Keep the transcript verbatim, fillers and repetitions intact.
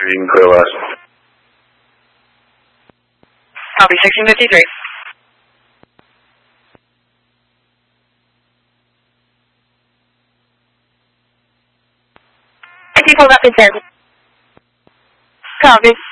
You can clear west. Copy, sixteen fifty-three. People represent. Copy.